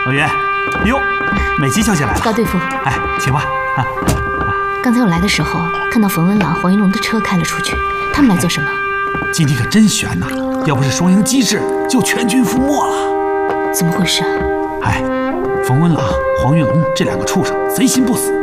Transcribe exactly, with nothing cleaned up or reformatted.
老袁，哟，美琪小姐来了。 高对付， 哎，请吧。啊， 刚才我来的时候看到冯文朗、黄云龙的车开了出去，他们来做什么？ 今天可真悬呐！要不是双赢机制，就全军覆没了。 怎么回事啊？ 哎，冯文朗、黄云龙这两个畜生贼心不死，